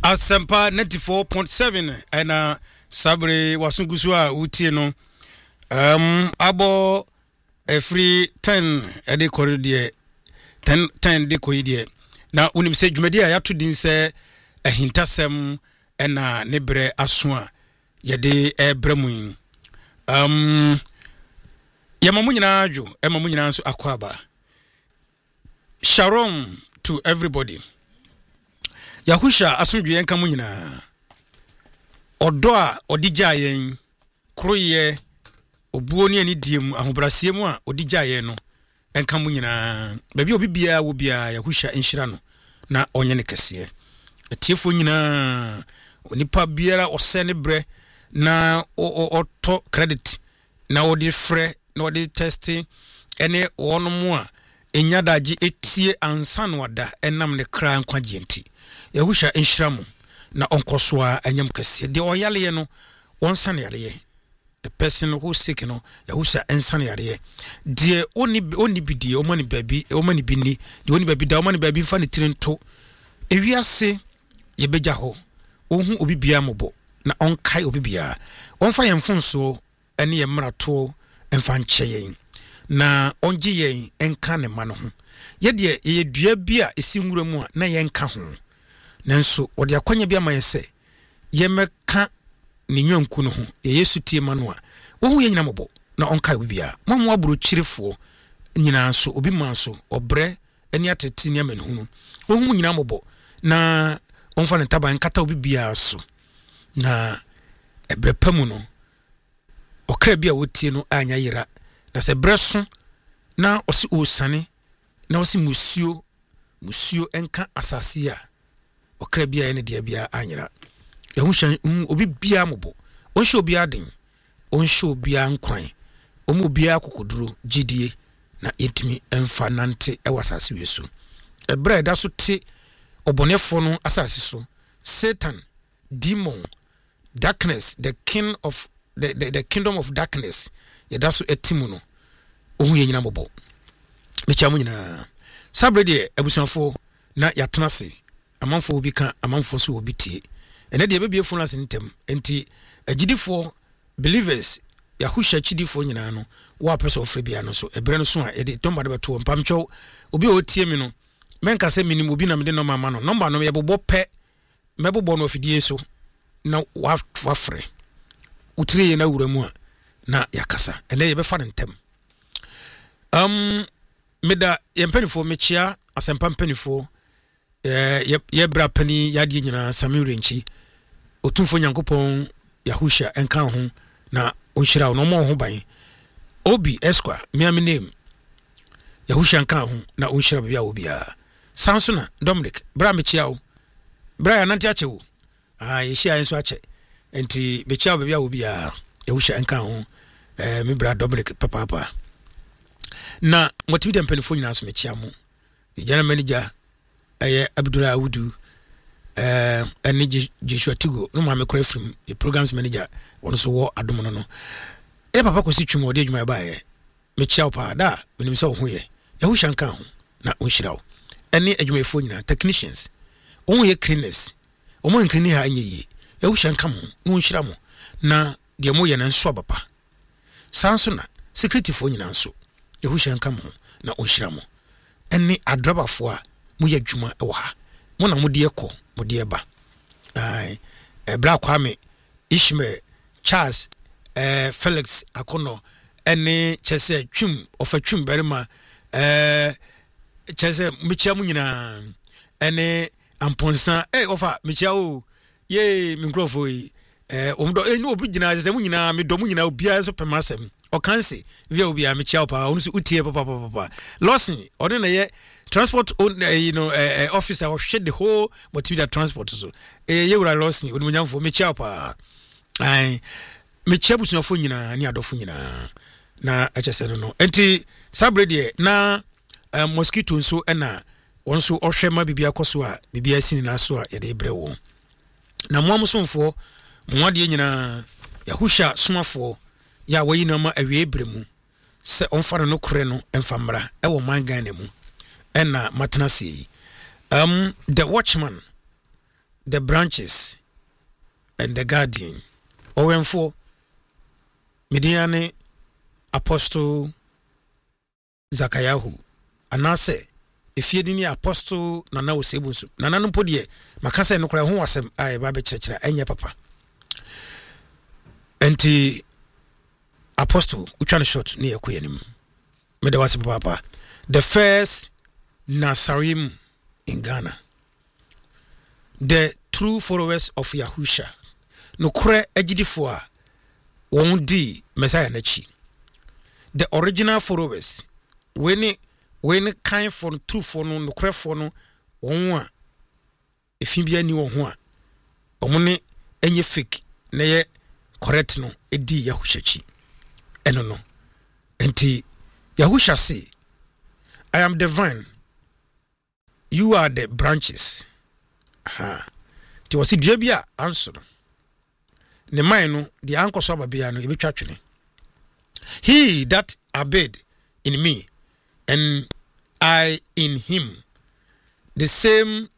Asempa 94.7 and Sabre wasungusu a utie no abo free 10 ede koride 10 de koyide na unim se dwumadi a yato din se ahintasem na nebre aso a yede ebramu yamamu nyina adwo emamu nyina nso akwaba. Shalom to everybody. Yahusha asumdwe yenka mu nyina odo a odigya yen kroye obuo ne ani diem ahobrasiem a odigya yen no enka mu nyina baabi obi bia wo bia Yahusha enhyira no na onye ne kese etiefo nyina onipa biara osene bre na oto credit na odi frɛ na odi testi ene wonom a enyadaji etie ansan wada enam ne kra nkwagye nti Yahusha enhyiramu na onkosoa anyam kese de oyale no wonsan yale the person who sick no Yahusha ensan yale de oni bidie omani baby omani bini de oni baby da omani baby fa ne tirinto ewiase yebegya ho ohun obi bia mobo na onkai obi bia onfa yemfonso ene yemrato emfa nkyeye na onje yen enka ne ma no ho ye yedua bia esi nwura mu a na yenka ho nanso odi akwanya bia ma yese yemeka ne nwanku no ho Yesu tie ma no a wo hu ye nyina mobo na onka obi bia mamu aburo kyirefo nyina so obi manso obre eni atete ne amene hu wo hu nyina mobo na onfa ne taban kata obi bia so na ebrepamu no okra bia wotie no anya yira na se breso na osi osane na osi musuo enka asase a okra bia ene dia bia anyira Yahusha obi bia mobo onhye obi aden onhye obi ankwan omo bia akokoduro gidie na yetimi emfa nante ewasase weso ebra da so te obonefo no asase so Satan, demon, darkness, the king of the kingdom of darkness yedaso etimu no ohu ye nyina mobo mechamu nyina sabre de abusanfo na yatenase amanfo obi ka amanfo so obi tie ene de bebie fo nase ntem enti agidifo believers Yahusha chidifo nyina no wa person ofre bia no so ebre no so a ede tomba de beto mpamcho obi o tie mi no menka se minim obi na me de no mama no number no ye bobo pe mebobo no afidie so na wafre utire na wuramu a na yakasa ene ye befa ntem meda yempanifo mechia asempa mpanifo ye bra pani yade nyina Samuel nchi otumfo nyankopon Yahusha enka ho na onhyira no mo ho ban obi esqua miami name Yahusha enka ho na onhyira bia obia Sansona Dominic bra mechia o bra ya nanti ache wo yehia enso ache enti mechia bia obia Yahusha enka ho me bra Dominic papa na motivate mpanifo nyina so mechia mo general manager Abdullah Awudu ene Joshua Tigo no ma me kora from the programs manager won so wo adom no papa ko si twum ode adwuma ba ye mechia pa da onim se ho ye Yahusha nka ho na onhyira wo ene adwumafo nyina technicians won ye cleaners omo nkini ha anyi Yahusha nka mo no onhyira mo na de mo ye na nso abapa Sansona security fo nyina nso Yahusha nka mo na onhyira mo ene adrabafo a mu ye dwuma e wa mo na mo de ekọ mo de eba Black Kwame Ishmael Charles Felix Akono ene chese twum ofatwum berima chese michia mu nyina ene amponsa ofa michia o ye mikrofo yi omdo enu obi nyina chese mu nyina me do mu nyina obia so pemasem okanse via obia michia pa onu so utie papa Lawson ode na ye transport officer of shed the whole motivate transport so ye wura Lawson oni nyamfo michia pa michia busunafo nyina ni adofo nyina na achese no enti sabre de na mosquito nso na wonso ohwema bibia koso a bibia sini na so a ye de brewo na moamsomfo moade nyina Yahusha somafo ya wayi na ma awie bremu se onfa no kore no emfamra e wo manga na mu ena matenasi the watchman the branches and the guardian. Owenfo Mediane Apostle Zakayahu anase efie ni apostle nana osebusu nana no podie makasa no kra ho asem ai ba be kyerɛkyerɛ enye papa enti apostle utwa no short ne yakoyanim me de wase papa the first Nazarim in Ghana, the true followers of Yahusha no kra agidifo a won di Messiah nachi, the original followers when kind for true for no kra for no won a efibia ni won ho a omone enye fake na ye correct no edi Yahusha chi eno no enti Yahusha say I am the vine, you are the branches. Ti wasi dua bia answer ne man no the anko so babia no ebetwa twene. He that abide in me and I in him, the same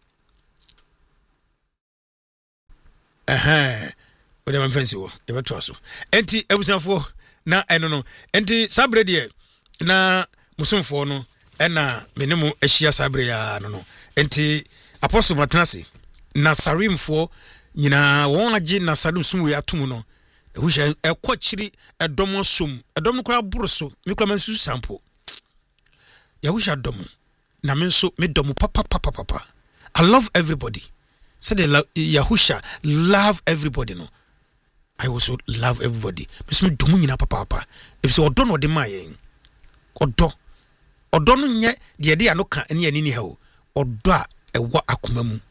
we dem fancy wo ebeto so enti ebusanfo na eno no enti sabre de na musumfo no ena menemu ehia sabre ya no enti apostle matrasi Nazarim fo nyina won age Nazarim sumu ya tum no ehusha ekochiri edom som edom no kra boroso me kra mansu sample yahusha dom na menso me dom papa I love everybody. Say the Yahusha love everybody no. I also love everybody. Me me dom nyina papa if say odo no de mayen odo no nye de ya no ka ene ani ha o odo a ewo akoma mu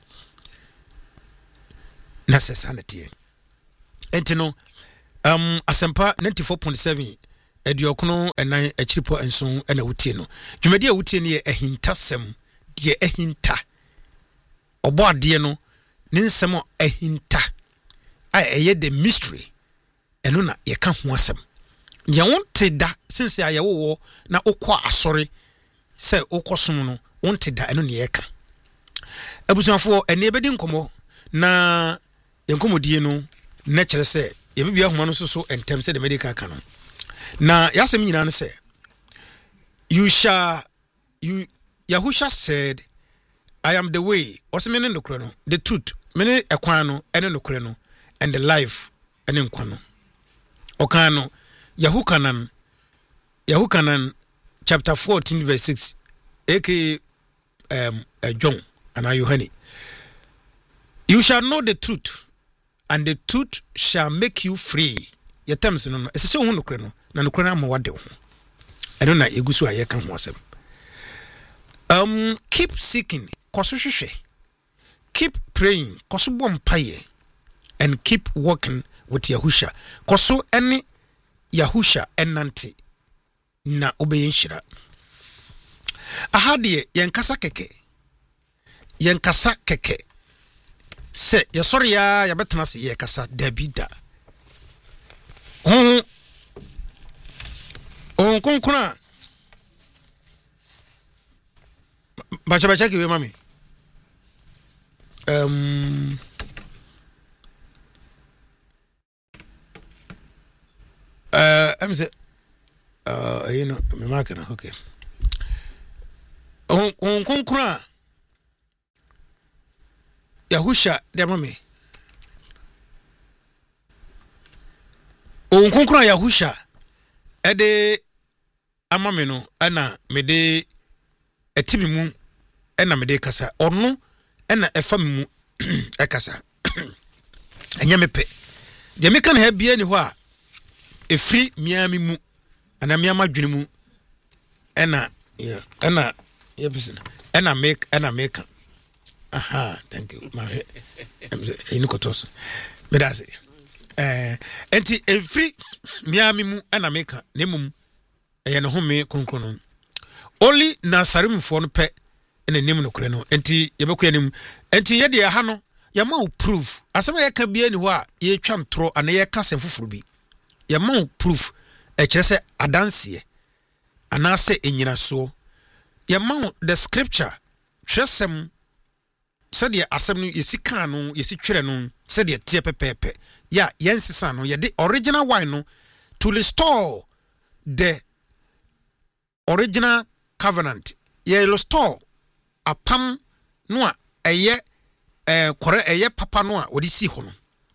na sanity enti no asempa 94.7 ediokono enan achiripo enson ena wutie no dwumadi a wutie ne ehintasem de ehinta obo ade no ne nsem ehinta a eye the mystery eno na ye ka ho asem ye wonte da since aye wo na okọ asori se okosom no wonte da eno ne ye ka abusuafo ene ebedi nkomo na enkomodie no na kyerɛ sɛ yebibia homa no so entem sɛ the medical canon na yasem nyina no sɛ Yahusha said I am the way oseme ne nokro no the truth mene ekwan no ene nokro no and the life ene nkwa no okan no Yahukanan chapter 14 verse 6 aka John and Yohane, you shall know the truth and the truth shall make you free. Your terms no no ese ho nokre no na nokre na amwade ho eno na egusu aye kan ho asem keep seeking koso hwehwe, keep praying koso bompaye, and keep working with Yahusha koso ene Yahusha enante na obeyenshira ahade yenkasa keke se yesori ya yabetena se yekasa dabida konkona bacha kiwe mami I'm say you know me marking okay konkona Yahusha de mami konkona Yahusha ede amame no ana mede etimi mu ena mede kasa ono ena efam mu ekasa anya mepe de meka na ha bia ni ho a efri miami mu ana miama dwene mu ena yebisina ena make aha thank you ma eni kotos me da say enti efri miami mu ena make na mum eye ne ho me kronkron only Nazarim for no pe ene nim no kure no enti yebekua nim enti ye de ha no ye ma proof asema ye ka bia ni ho a ye twa ntro ana ye ka sefufuru bi ye ma proof e kire se adanse ana se enyina so ye ma the scripture tresem said the assembly is cano, is it said the tepepepe. Ya, yensisano, ya the original wine no to restore the original covenant. Ye restore a pam noa a ye kore a ye papa noa what is see hono.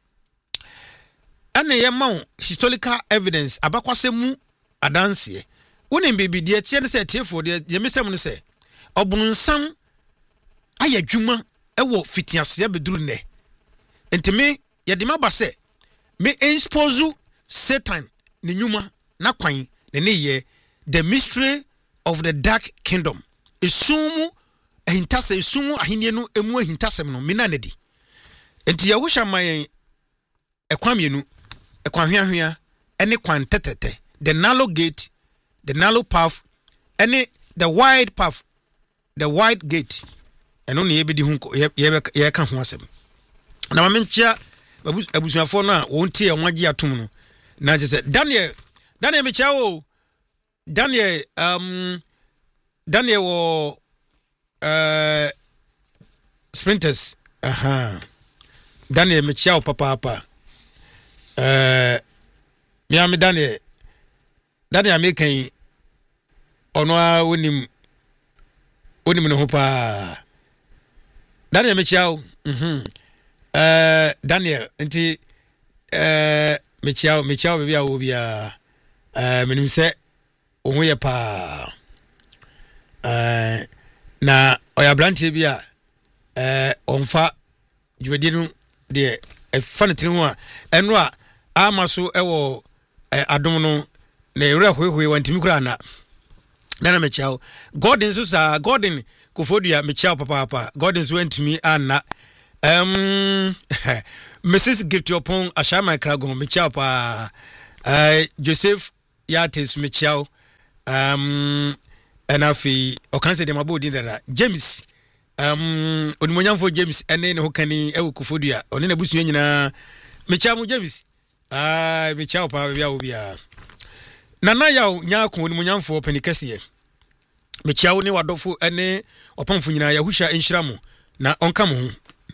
And a mount historical evidence abakwasemu adansie. Unim baby dear chen said here for the Yemisamun say. Obunun sam aya juma ewo fitiasia beduru ne. Enti me yadima base me expose Satan ne nyuma na kwan ne ye the mystery of the dark kingdom. Esumu ehintase esumu ahenie no emu ehintasem no me na nedi. Enti Yahusha mayen ekwan mienu ekwan hwehwea ene kwan tetete the narrow gate, the narrow path ene the wide path, the wide gate. And only ebedi hunko ye kan ho asem. Na ma mentia abusuafo no a won tie nwagye atom no. Na je say Daniel mecha o. Daniel wo sprinters. Daniel mecha o papa. Me am Daniel mekan ono a wonim no ho pa. Daniel Michao, Daniel, enti Michao baby obia menim se ohoye pa na oya branche bia onfa dwedi no de fanetiri ho a eno a amaso ewo adom no na ewura hoehoe wantimi kura na Michao Gordon so Gordon Kofodia Michao papa Gordon went to me and Mrs. Gift your pong Ashama Kragon Michao pa Joseph Yates Michao and afi okanse dem abodi dada James onimonyam for James ene ne hokani ewo Kofodia oni na busu nyina Michao James Michao pa bia obia nana yaw nyako onimonyam for penikese Michao ne wadofo ene opamfo nyina Yahusha enhyiramu na onka mo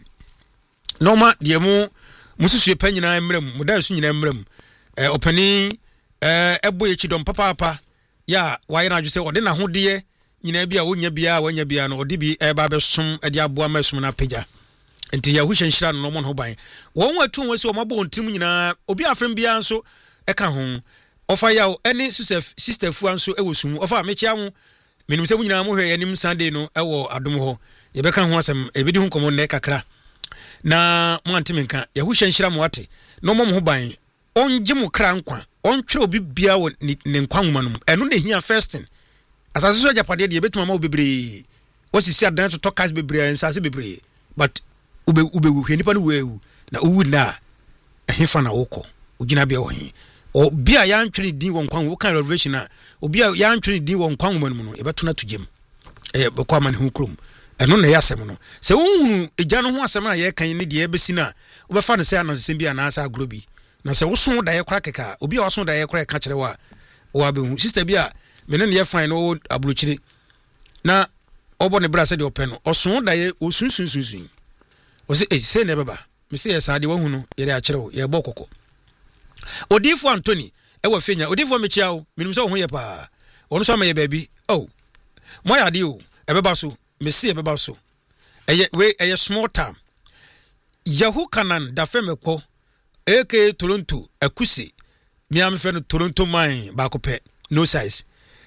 normal de mu mususu pa nyina emrem muda su nyina emrem opani ebo yechidom papa ya waye na adwese ode na hode nyina bia wonya bia no ode bi eba besom ade aboa masum na pagya enti Yahusha enhyira no mo no ban won watu won se o mabo ntim nyina obi afrem bia nso eka ho ofa yaw ene sister fu anso ewosum ofa mechia ho menim se munyina mo hwe yanim Sunday no ewo adom ho ye beka ho asem ebedi ho komo ne kakra na mo antimenka Yahusha enhyira mo ate no mo ho ban onje mo kra nkwa ontwere obi bia wo ne nkwa nwoma no eno na hia first asase so japade de betuma ma obebre wasisi adan to tokas bebre ensase bebre but ube hwe nipa no wewu na uwu na ehefa na woko ugina bia wo he o bia ya ntwere din wo nkwa wo kan revelation na obia ya ntwere din wo nkwa nwoma no ebeto na tugem bekwa man hu krom eno na yasem no se unhunu egya no ho asem na ye kan ne de ebesi na obefa no se anasem bia na asa agrobi na se woso da ye kora keka obi a woso da ye kora ka kire wa be hu sister bia mene ne ye fine no abuluchiri na obo ne bra se de open no oso da ye osunsunsunsun o se ne baba me se ye sa de wahu no ye a kire wo ye bokoko odifo Anthony ewa fenya odifo mechiao minum se wo ho ye pa ono so ma ye baby oh moya de o ebeba so me se ebeba so eye small time Yahukanan da femekpo AK Toronto akusi miam fe no Toronto mine ba ko pe no size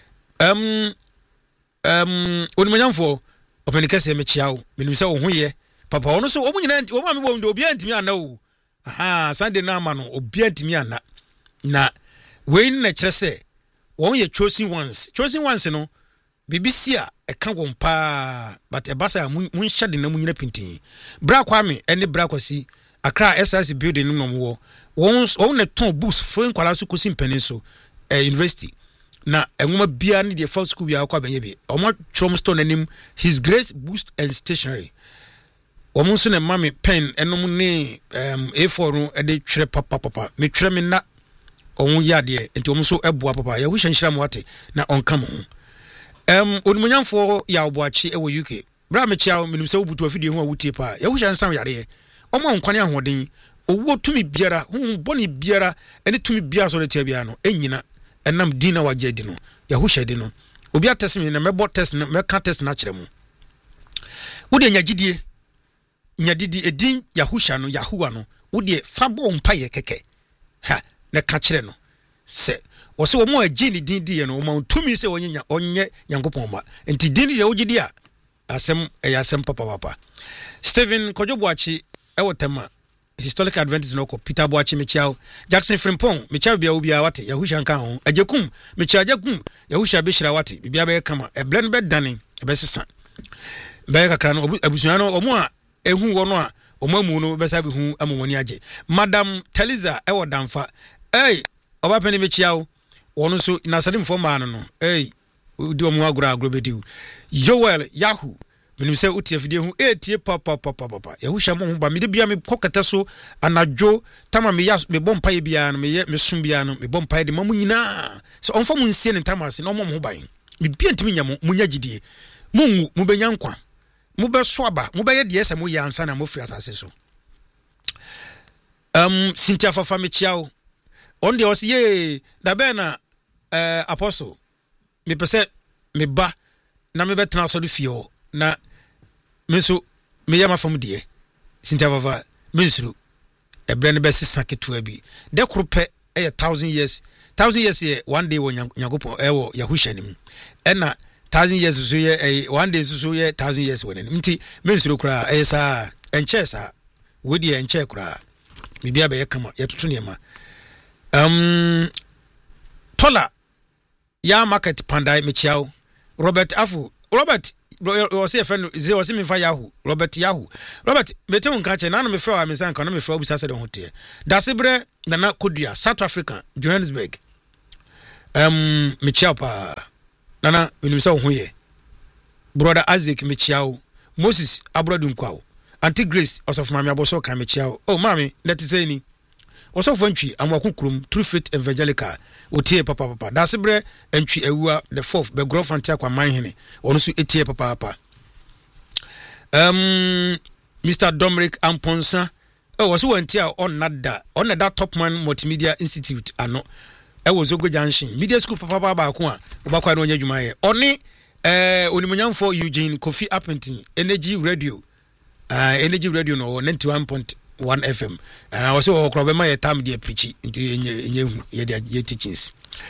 onimanyamfo openikase mechiao minum se wo ho ye papa ono so omunyina wo ma me bo ndo obi antimi ana o Sunday na ama no obi antimi ana na we na kire se won ye chosen ones no BBC a eka won pa but e basa mun hyade na munyina pintin bra kwame ene bra kwasi Accra SRC building no mo won na ton boost free kwala so kosi mpene so university na enwoma bia ne de first school bia akwa benye bi omo trom store nanim His Grace Boost and Stationery omo so na mame pen enom ne A4 no e de twere papa me twere me na omo yade enti omo so eboa papa Yahusha nhyira mo ate na onka mo onimonyamfo ya oboachi e wo UK bra me chia menim sɛ wobutu afidie ho a wotie pa Yahusha nsan yare ɔma nkwane ahoden owo tumi biara hu boni biara ene tumi biara so retia biara no enyina enam din na wagye di no Yahusha di no obi atest me na mebo test na meka test na kyerɛ mu wode nyagidie nyadidi edin Yahusha no Yahuwa no wode fabo mpaye keke ha na ka kyerɛ no se wo se wo mo agye ni din di no wo tumi se onye Nyankopɔn ma enti din di wogidi a asem asem papa Stephen Kojobuachi ewotema historical adventist no ko Peter Boachi mechiao Jackson Frimpong mechiao bia obi a wate Yahusha nka ho ajekum mechia ajekum Yahusha beshira wate bibia be kama e blend be dane e be sesa be kakra no abusua no omo a ehu wo no a omo amu no be sabe hu amomoni age Madam Teliza ewo damfa oba pene mechiao wono so na sadem fo ma no udi omo agura bediu Joel Yahoo menim sɛ utie afidie hu etie papa Yahusha mo ba me de bia me kokata so anadwo tama me ya me bompa ye bia no me sum bia no me bompa ye de mamu nyina sɛ onfa mu nsie ne tamase na omo mo ban me bia ntimi nya mo munya gidie mungu mu benya nkwa mu be so aba mu be ye de sɛ mo ya ansa na mo firi asase so Cynthia Fafa me chiao on de osi ye da be na apostle me pese me ba na me betena so do fie na meso me yama fam de Cynthia Fafa mensuru ebre ne besi saketo abi de krope 1000 years ye one day wo Nyankopon wo Yahusha nim ena 1000 years so ye one day so ye 1000 years won nim nti mensuru kura sa enche sa wodi enche kura bibia be yekama yetoto ne ma Tola ya market pandai mechiao Robert was a friend, they was in Yahoo, Robert Metu Nkache, none of me from Miss Anka, no me from Sasa Hotel. Dasibre, Nana Kudia, South Africa, Johannesburg. Michapa, Nana, when you saw Huye, Brother Isaac Michao, Moses Abradunquao, Auntie Grace, also of Mamma Bosoka Michao. Oh, Mammy, let it say any. Also, Frenchie, and Wakukrum, True Faith Evangelica, Otie Papa, Dasibre, entry Ewa, the fourth, Begrof and Takwa Mahine, also Etie Papa. Mr. Dominic Amponsa, was who went here on that Top Man Multimedia Institute, and no, I was a good junction, Media School Papa Bakua, Bakwa no Yajumae, only Unimunian for Eugene, Kofi Appleton, Energy Radio no, 91.1 FM. Also Krobema time dia preach into ye teachings.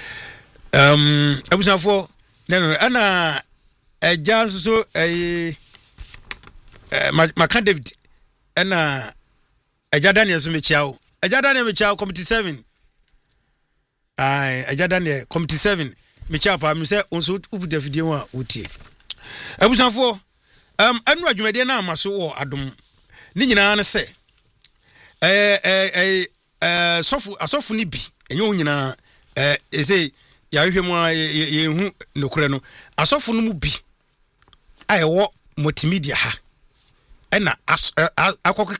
Abusa for ana just so Maka David ana Daniel Sumichao. Daniel Michao Committee 7. Daniel Committee 7. Michao pa mi se onso ubu da video a utie. Abusa for anu adwumade na amaso wo adom. Ni nyina na se asofu ni bi enyo nyina ese ya hwehwemu a ye hu nokure no asofu no mu bi ayewo multimedia ha ena akoko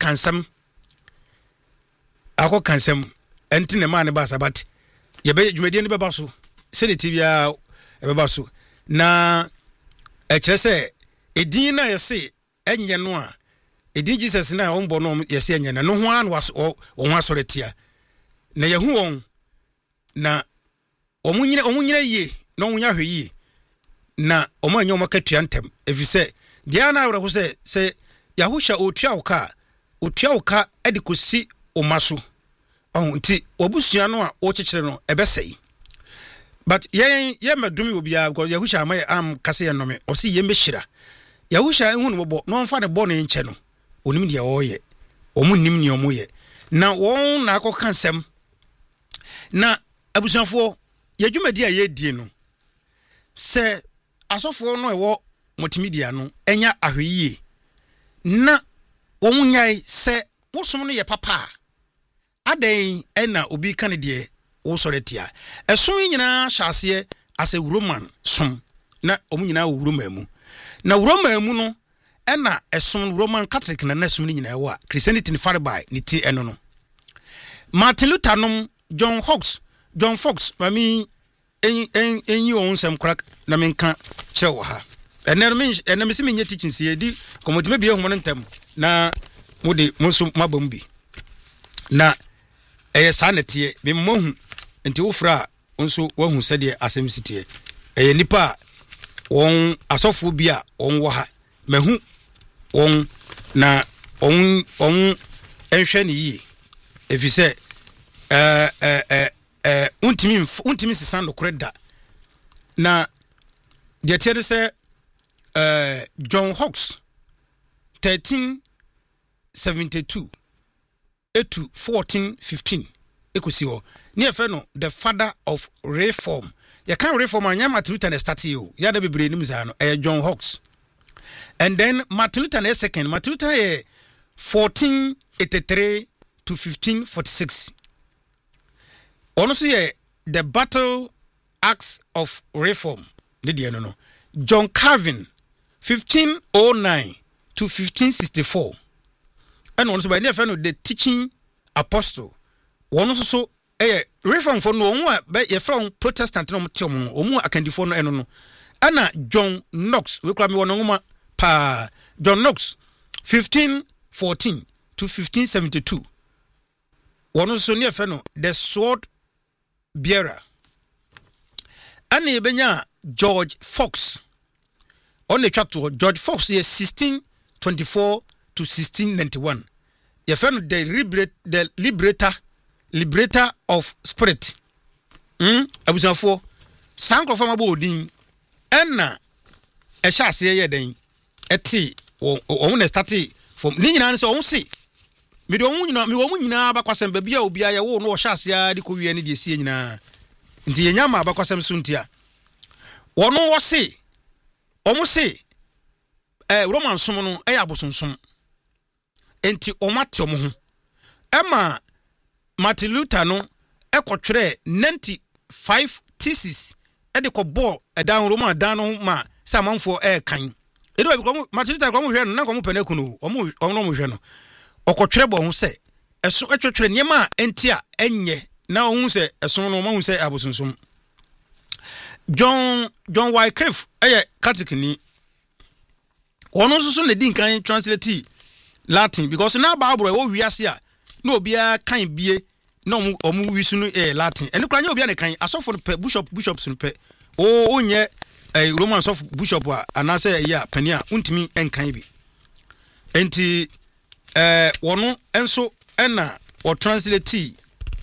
kansam enti ne ma ne ba sabat ye be dwumade ne beba so se de tv a beba so na kire se edin na yese enye no a edi Jesus na ombo no yesi anya na no ho an wo ho asoretia na yehu won na omunyina yie na omunya hwe na omanya omakatua ntem efise dia na awra ho se Yahusha otua uka edikosi omaso nti obusua no a okyekyere no ebesei but ye madumi obia because Yahusha am kase yenome osi yembehira Yahusha ehunu bobo no mfa ne bo ne nche no onim dia oye omunnim ne omoye na won na akọ kansem na abusuafo yadwumadi a yedie no se asofo no ewo multimedia no enya ahweyie na won nyai se wosom no ye papa aden ena obi kan de wo soretia eson nyina hyase ase roman som na omunyina wo roman na roman mu no ena eson Roman Catholic na nasum ni nyina ewa Christianity ni farby ni ti eno no Martin Luther nom John Fox mami enyi onsem crack na menka kyerɛ wo ha enemi simi nye teaching se di komotime bie homo ntem na mode monso mabam bi na saa nete me mohu enti wo fra nso wahu sede asem sitie nipa won asofo bi a won wo ha mahu won na on enhwe ne yi efise untimi sisan lokreda na de tiere se John Hawks 1372 to 1415 ekosi ho ne efe no the father of reform ya kan reform anya Martin Luther na start you ya da bebre nim za no John Hawks and then Martin Luther na second Martin Luther 1483 to 1546 honestly the battle axe of reform ne de no John Calvin 1509 to 1564 and also by near no the teaching apostle one also reform for no one ye from Protestant no mtiom omu akandifo no eno no ana John Knox we kura me wono ngoma pa John Knox 1514 to 1572 one also near no the sword bearer ana ebenya George Fox on the chat to George Fox is 1624 to 1691 ye friend the liberator of spirit abusafo sanko fama bo odin enna e sha ase ye den eti o na start from ni nyina nso o si me do mu nyina abakwasem ba bia obi aye wo no o sha ase a de ko wie ne de sie nyina nti yenya ma abakwasem so ntia wono wo si omo si Roman som no abosonsom enti o mate omo ho ema Martin Luther no ekotwere 95 thesis de ko ball down Roman dan no ma samanfo kan edo bi Martin Luther ko mo hwe no na ko mo peneku no omo mo hwe no okotwere bo ho se eso etwetwere niema enti a enye na ohun se eso no mo hu se abosonsom John Wycliffe Catholic ono so na din kan translate Latin because na Bible wo wiase a na obia kan bie na omu wisu no Latin ene kura nya obia ne kan asofo no pe bishops no pe onye Roman of bishop a anase ya pania untimi enkan bi enti wono enso na o translate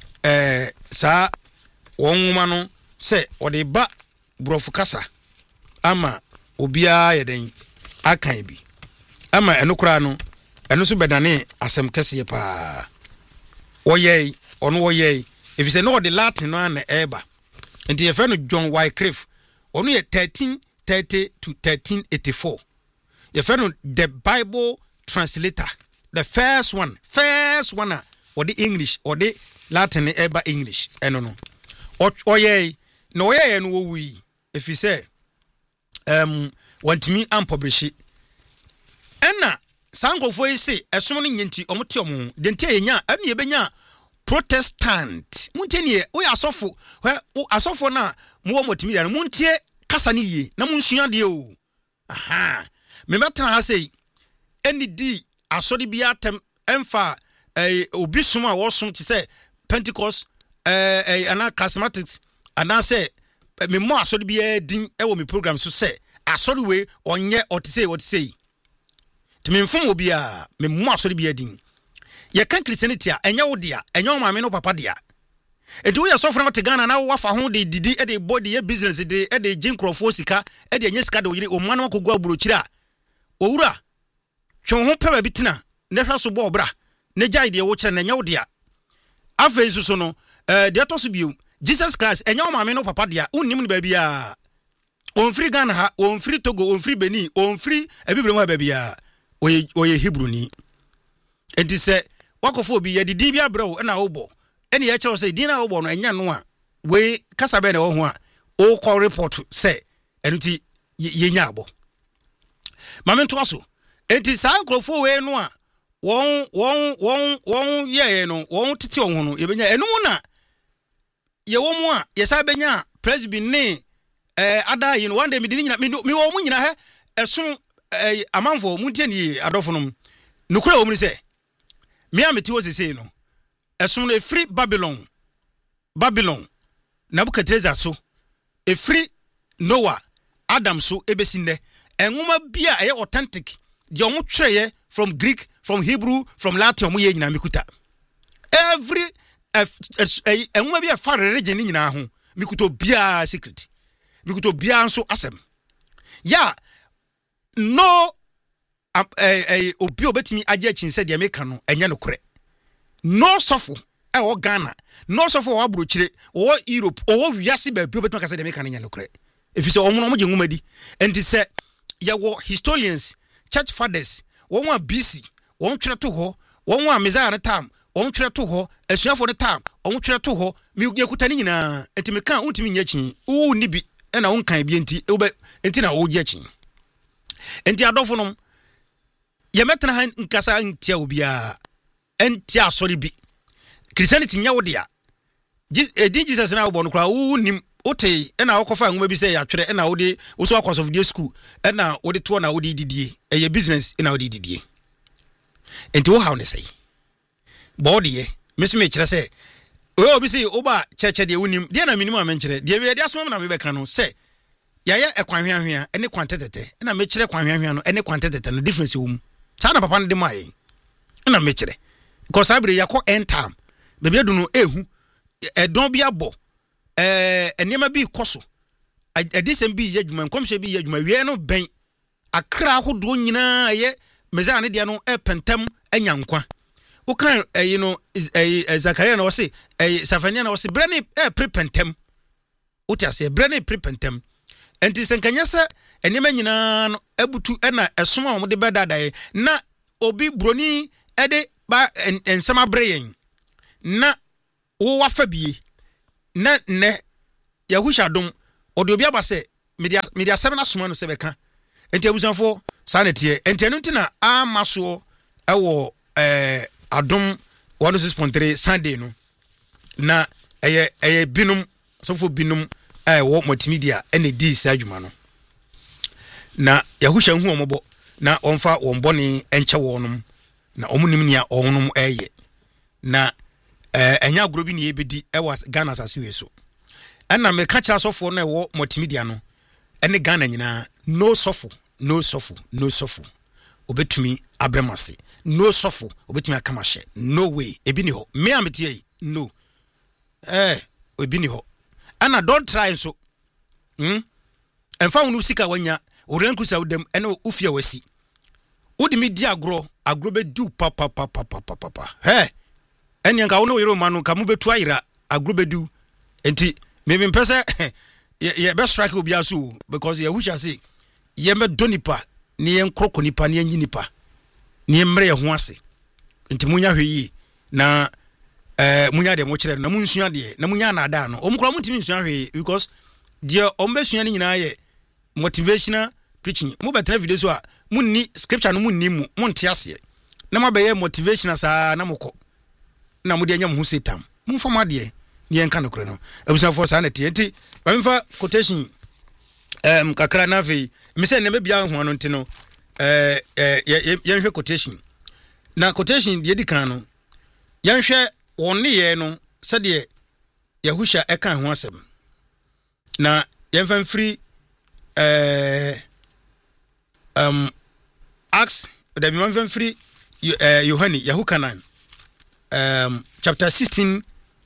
sa wonuma no se ode ba brofu kasa ama obia yeden akan bi ama eno kura no eno so bedane asem kese pa oyey ono oyey if you say no the Latin no na eba enti ye friend John Wycliffe ono ye 1330 to 1384 ye friend the Bible translator the first one or the English or the Latin eba English eno no oyey no oyey no wi if you say want me and publish it enna sankofo yi se esom no nyenti omote omo dente enya ene ye benya Protestant muntenie we asofo na mo motimi ya muntie kasa ne ye na munsua de o aha me metena ha sei eni di asori bia tem emfa obi som a wosom ti se Pentecost ana charismatics ana se me mo asori bia din e wo me program so se asori we onye otise timi mfom obi a me mo asori bia din ye kan Christianity a enya wo dia enya wo maame no papa dia edu ye sofra mate Ghana na wo fa ho de didi e de body ye business de e de jinkrofo sika e de enya sika de wo yire o mano kogu aburochira owura twon ho peba bitina ne hwa so bo obra ne jai de wo kire na enya wo dia afa so no de to so biu Jesus Christ enya wo maame no papa dia unnim ne ba bia on free Ghana ha on free Togo on free Benin on free ebibre mo ba bia oye Hebrew ni enti se wakofo bi ye didi bia bro na obo ene ye chewo se dina obo no enya no a we kasa be na wo ho a o call report se enuti ye nya abo mame to aso enti sa nkrofo we no a won ye no won titi won no ye benya enu na ye wo mu a ye sa benya presbyterian ne ada yi no one day mi di nyina mi wo mu nyina he ɛso amanfo muntie ni adofo nom nokura wo mu sɛ me ameti wo sesei no ɛso no efiri Babylon Nebuchadnezzar so efiri Noah Adam so ebesi nne enwoma bia ɛyɛ authentic de ɔmo twerɛyɛ from Greek from Hebrew from Latin ɔmo yɛ nyina mekuta every enwoma bia fa religion ni nyina ho mekuta bia secret mekuta bia nso asɛm ya no obi obetimi agye achinse de meka no enye no korɛ no sofo o Ghana no sofo o abrochire o Europe o wiase ba bi obetimi ka se de meka no enye no korɛ efise omo je nwuma di enti se ye wo historians church fathers won wa BC won twere to ho won wa Messiah time won twere to ho asuafo de time won twere to ho mi yekuta ni nyina enti meka untimi nya chi wo ni bi na won kan bi enti na wo je chi enti adofo nom ye metena han nkasa ntia obia entia asori bi Christianity nya wo dia Jesus na wo bon kra wo nim ote na wokofa nwuma bi se ya twere na wo de wo so akwaso video school na wo de to na wo de didie eye business na wo de didie enti wo how ne sei body me kire se o obi se oba cheche de wonim de na minimum amenkire de we de asom na me beka no se yaya ekwanhwehwea ene kwantetete na me kire kwanhwehwea no ene kwantetete no difference wo mu sa na papa no de mai na me kire because abre yakọ end time bebi edu no ehu edon bi abo enema bi koso edisem bi yadwuma nkomhye bi yadwuma wie no ben akra ahodo nyina ye meza ne de no pentem anyankwa wo kan no Zakaria na wo se Safania na wo se brane prepentem wo ti ase brane prepentem enti senkanya se enema nyina no abutu na esom a wo de bedadae na obi broni ede ba ensama breyen na wo wafa bie na ne Yahusha dom ode obi abase media 7 asoma no se beka enti abusanfo sanete enti enu ntina amaso ewo adom 106.3 Sunday no na eye binum sofo binum wo multimedia ene di sa adwuma no na Yahusha hu omobo na onfa wonbone enche wonum na omunim nia onum eye na enya agro bi ne ebedi was Ghana asase so ana me ka kira sofo na wo multimedia no ene Ghana nyina no sofo obetumi abremase no sofo obetumi akamahye no way ebi ni ho me ametie no ebi ni ho ana don't try so enfa wonu sika wanya orenku sa udem ene ufia wasi udi mi di agro be du papa eni nka wono yero manu ka mu betu ayira agro be du enti me mpese ye be strike obi aso because ye wisha say ye me donipa ni ye nkroko nipa ni enyi nipa ni emre ye ho ase enti munya hweyi na munya de mo kire na munsua de na munya na ada no omkura mutimi nsua hweyi because de ombesua ni nyina ye motivational preaching mo betra video so a munni scripture no munni mu monte ase na mabeye motivational saa na mokọ na mo de anya mo setam mo fa ma de ye nka no kure no abusa for saa na enti bamfa quotation kakra na ve me se na mebia ho no ntino yenhwe quotation na quotation de di kan no yenhwe wonne ye no se de Yahusha eka ho asem na yenfa free Acts the man free Yohani Yahukanan chapter 16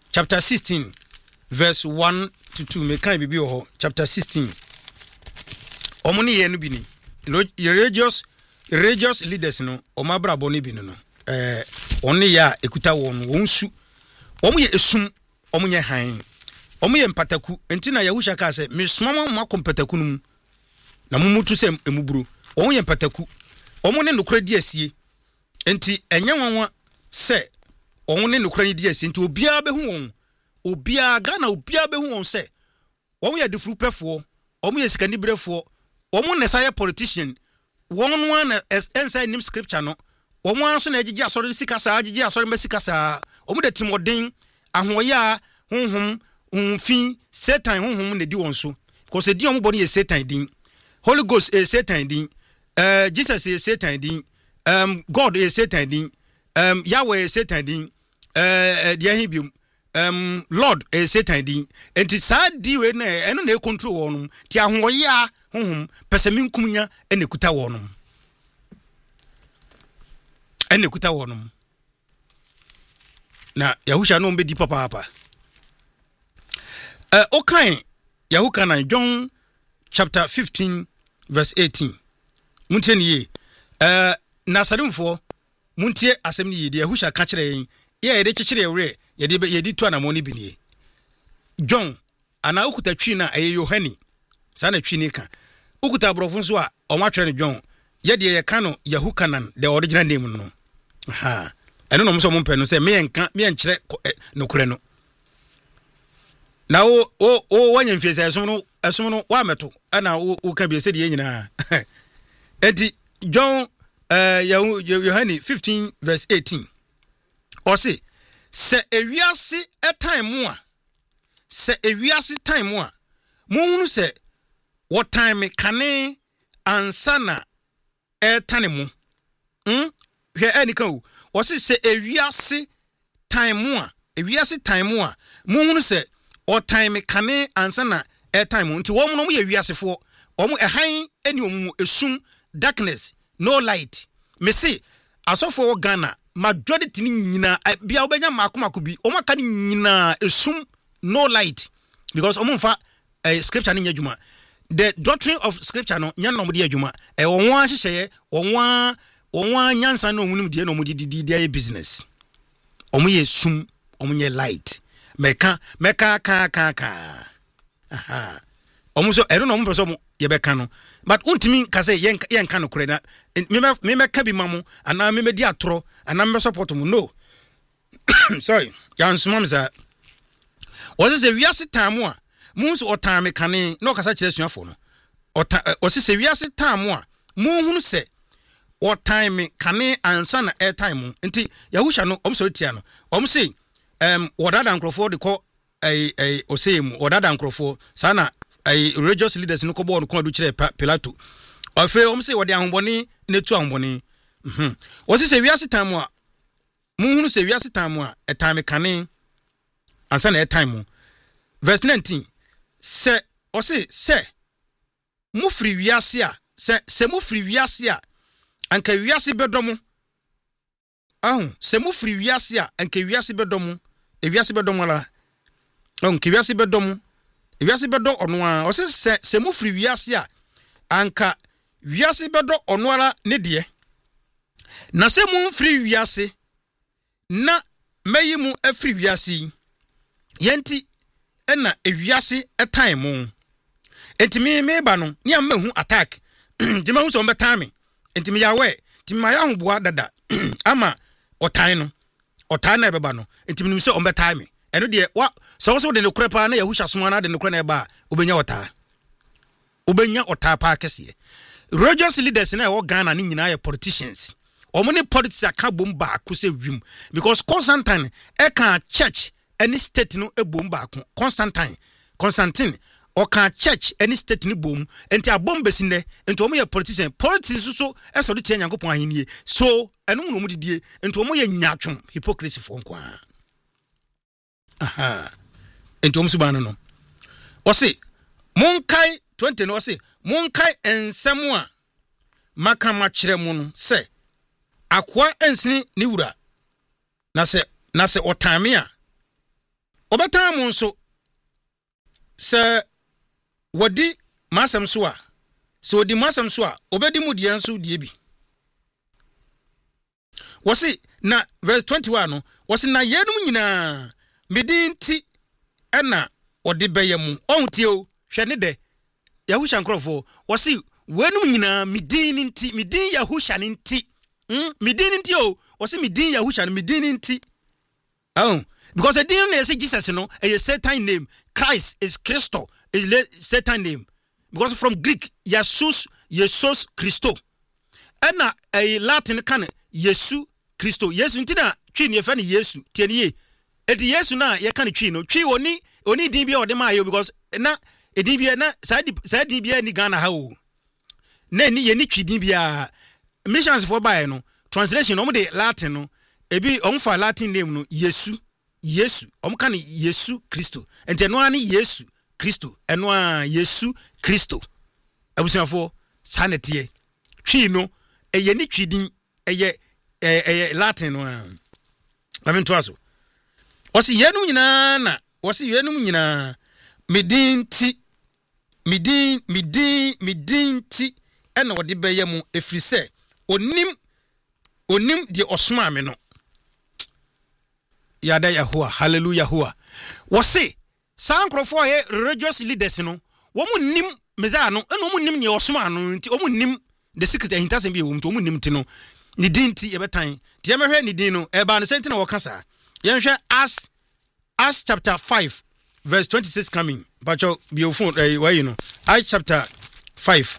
verse 1 to 2 me kan bibi ho chapter 16 omuni ye no bi ni religious leaders no omabra boni bi no oni ya ekuta won su omu ye esum omu nye han omu ye mpataku enti na Yahusha ka se me sumama ma kompataku num na mumutu se emuburu omu ye mpataku omu ne nokura di asie enti enya nwanwa se omu ne nokura di asie enti obia behu won obia Ghana obia behu won se omu ye defuru pefo omu ye sikanibrefo omu ne saye politician won no na inside nim scripture no omu anso na agigi asori sikasa agigi asori mesikasa omu de timoden ahoya honhom unfi Satan honhom ne di won so because di omu boni ye Satan din Holy Ghost Satan din Jesus is Satan din, God is Satan din, Yahweh is Satan din, Yahibium, Lord is Satan din. And it's sad di we na eno na control wonum. Ti ahoya pesamin kumunya ene kuta wonum. Ene kuta wonum. Na Yahusha no mbedi papa. Okay, Yahukana John chapter 15 verse 18. Muntie ni nasadumfo muntie asem ni de Yahusha ka kire yin. Ye de kikire we ye di to anamoni bi ni. John ana ukuta twi na aye Yohani. Sa na twi ni ka. Ukuta brofo so a omwatwere ni John. Ye de ye ka no Yahukanan the original name no. Ha. Eno no mso mpe no se me nkire no kure no. Na o wanya mfiese esom no wa meto ana o ka bi se de nyina. Enti John Yohani 15 verse 18. O se ewiase time a se ewiase time a munhunu se what time kane ansana etane mu hwe anika o se ewiase time a munhunu se what time kane ansana etime mu nti wo mu no ye wiasefo omu ehan eni omu esum darkness no light me see asofo Ghana majority ni nyina bia obenya makomako bi o maka ni nyina esum no light because omumfa scripture ni nyadwuma the doctrine of scripture no nya no mo de adwuma won wa hyehyeye won wa nyansa no omunum de no mo de business omu ye sum omu nye light meka aha omu so ero no mo person mo ye beka no but untimi ka say yen ka no kure na me meka bi mamu ana me di atoro ana me support mu no sorry yan sumam za was se wiase time a mu so otame kane no kasa kire suafo no was se wiase time a mu hunu se otime kane ansa na airtime nti Yahusha no omso tia no omse wodada nkrofo de ko osem wodada nkrofo sana religious leaders no ko bo no ko do kire Pilato ofe omse wode ahoboni netu ahoboni was se wiase time a mu hunu se wiase time a etime kane ansa na airtime verse 19 se mu free wiase a se mu free wiase a anka wiase bedomu se mu free wiase a anka wiase bedomu wiase bedomu la anka wiase bedomu wiase bedo ono a se mu free wiase a anka wiase bedo ono ala ne de na se mu free wiase na meyi mu afri wiase yenti ena ewiase etime mu entimi me ba no ni amahu attack jema hu so mbetame entimi yawe timi ya hoboa dada ama otan no otan na beba no entimi nim so mbetame eno de wa so de ne kure pa na Yahusha soma na de ne kure na eba obenya ota pa kese religious leaders na wo Ghana ni nyina ya politicians omone politics aka bomba akuse wim because Constantine eka church any state no ebomba ako Constantine oka church any state ni bom enti abombesi ne enti omo ye politician politics so eso de tia Nyankopon ahenie so eno no mu didie enti omo ye nyatwom hypocrisy fo nkwa aha enti omo subano no osi monkai 20 no osi monkai ensem a maka ma kire mu no se akwa ensini ni wura na se otame a obetan mu nso se wodi masam so a se wodi masam so a obedi mu de nso de bi wosi na verse 21 no wosi na yenum nyina medinti ena odi beyam ontie o hwe ne de Yahusha nkrofo wosi wenum nyina medin Yahusha nti medin nti o wosi medin Yahusha medin nti because the name is Jesus no a Satan name Christ is Christo is Satan name because from Greek Jesus Christo and a Latin can Yesu Christo yes ntina twi ne fa ne Yesu tieniye edi Yesu na ye kan twi no twi oni din bia ode ma yo because na edi bia na sa di bia ni Ghana ha o na ni ye ni twidin bia missions for buy no translation omo de Latin no ebi omo fa Latin name no Yesu omo kan Yesu Kristo ente no ani Yesu Kristo eno a Yesu Kristo abusiafo sanete twi no eye ni twidin eye Latin no amen to aso wasi yenum nyina na wasi yenum nyina medin ti ena wode beye mu efiri se onim de osoma me no yada Yahowa hallelujah Yahowa wasi sankrofo ye religious leaders no wo mu nim meza no ena wo mu nim ne osoma no nti wo mu nim the secret ahintasem bi wo mu to wo mu nim ti no ni din ti ye betan ti ye mehwe ni din no e ba no senti na wo kasa ye hwe Acts chapter 5 verse 26 coming bacho biofon why you know Acts chapter 5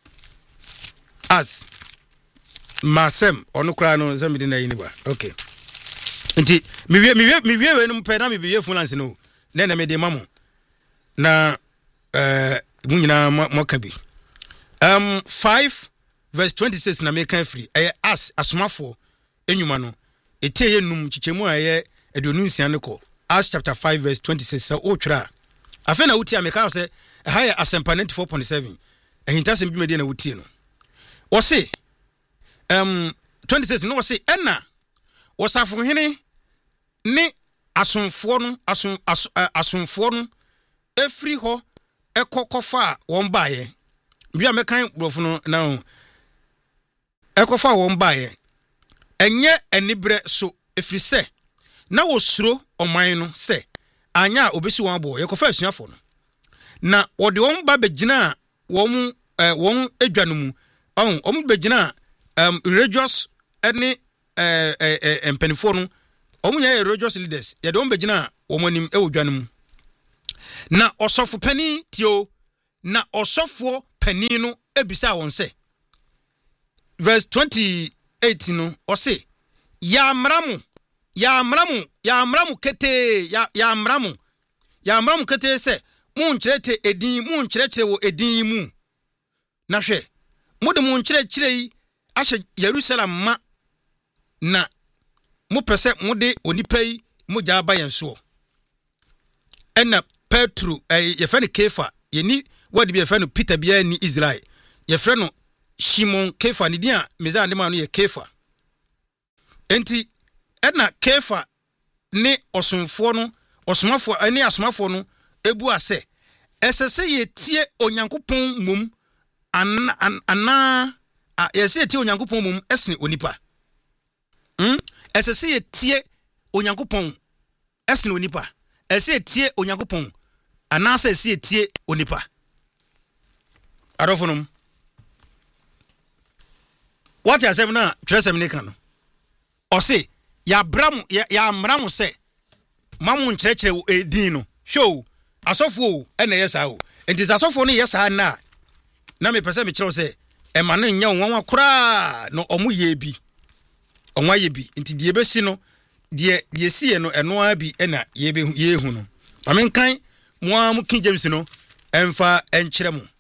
as masem onu kra no se mede na yini ba okay nti mi wie no pe na mi biye fulance no na me de mamo na munyina mo ka bi 5 verse 26 na me kan free as asomafo enwuma no etie ye num chichemu aye edonu nsia ne ko Acts chapter 5 verse 26 so o twra afa na wuti ameka se higher asempa 94.7 ehintasem bi me de na wuti no wo se 26 no wo se ena wo safo hene ne asomfo no efri ho ekokofa won baaye bia mekan brofo no na ekofa won baaye enye enibre so efri se na wo suro oman no se anya obesi won abo yekofa asuafo no na wode won ba begina won edwanu mu on begina religious any empenifo no on ye religious leaders ye don begina womanim edwanu mu na osofo pani tio na osofo pani no ebisa won se verse 28 no o se ya mramu kete ya mramu kete se mun kyerete wo edin mu na hwe mode mun kyerɛ yi ahye Jerusalem ma na mo pese mode onipa yi mo gya ba yen so ena Petro ye fe ne Kefa ye ni wadi bi ye fe no Peter bia ni Israel ye fe no Simon Kefa ni dia meza ande ma no ye Kefa enti ena Kefa ne osomfo no osomafo ani asomafo no ebu ase esese ye tie onyankopon mum ana yesi tie onyankopon mum esne onipa esese ye tie onyankopon esne onipa ese tie onyankopon ana se tie onipa arofonum what you say na tresem ne kan no o se ya mramu se mamu nkyerɛkyerɛ edin no show asofo ena yesa o enti asofo no yesa na me pese me kyerɛw se e ma no nya wonwa kora no omu ye bi onwa ye bi enti die besi no die sie no eno abi ena ye hu no amenkan mo am King James no emfa enkyerɛ mu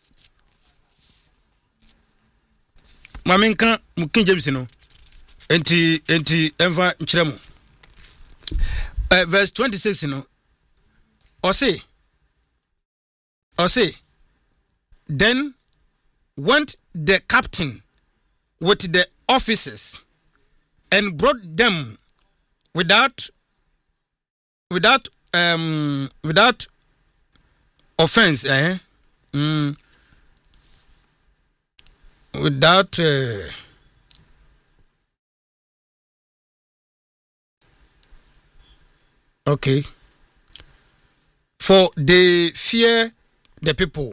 mamenkan mu King James no enti emfa enkyerɛ mu verse 26 no or say then went the captain with the officers and brought them without offense without okay, for they fear the people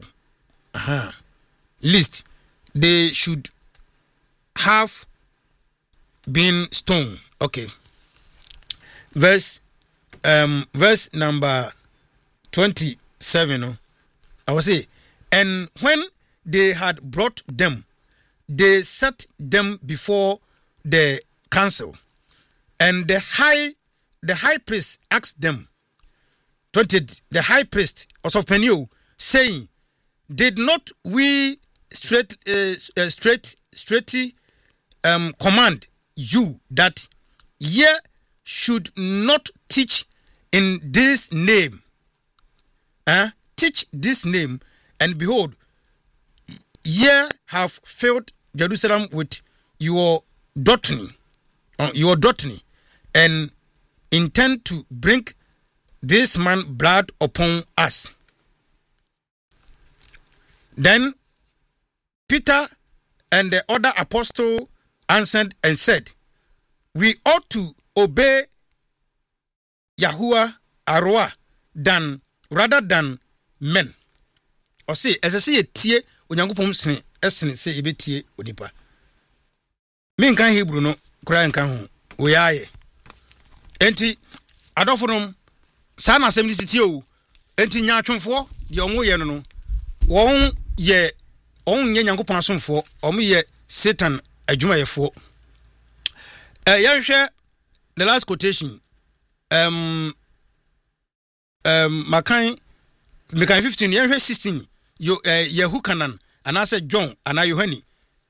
lest they should have been stoned. Okay, verse number 27 I will say, and when they had brought them, they set them before the council, and the high priest asked them, 20, the high priest of Peniel, saying, did not we command you that ye should not teach in this name. Teach this name, and behold, ye have filled Jerusalem with your doctrine, and intend to bring this man blood upon us. Then Peter and the other apostle answered and said, we ought to obey Yahuwah Aroa rather than men. Or say, as I say, tie onyankopɔn sene esene say ebetie onipa. Me nkan Hebrew no kura nkan ho. We aye. Enti adofonom sa na asɛm tie o. Enti nya atwomfo de ɔmo ye no. Wɔn ye nye nyankopɔn asomfo, ɔmo ye Satan adwumayɛfo. Yɛhwɛ the last quotation. Mekan 15, yɛhwɛ 16. Yehukanan anase John ana Yohani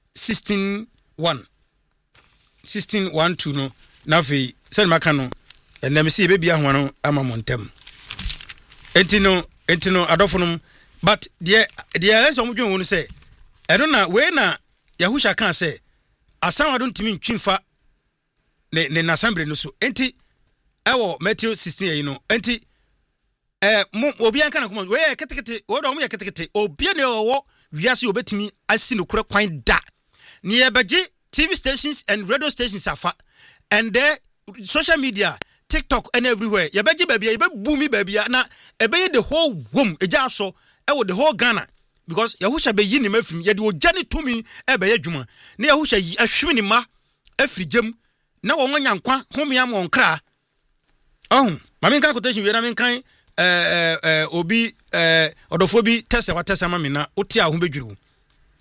16:1-2 no. Na fe sɛ maka no ɛnam si bebia ho no ama montem. Enti no adofonom, but the ɛsɛ ɔmo dwen ho no sɛ ɛno na we na Yahusha kan sɛ asam adon timi ntwimfa ne n'asambre no so. Enti ɛwɔ Matthew 16 yi no. Enti obi anka na kuma we ketekete wo do mo ye ketekete obi ne wo wiase obetimi asi no kure kwan da ne yebeji TV stations and radio stations afa, and there social media, TikTok and everywhere yebeji babia yebebumi babia na ebeye the whole room eja so e the whole Ghana, because Yahusha be yi ne mafim ye de ojani tumi e be adwuma na Yahusha yi ahwe ne ma afrijam na wo nyankwa homia mo nkra mami kan quotation we na men kan obi odofo bi tese wa tese ma me na oti a ho bedwuru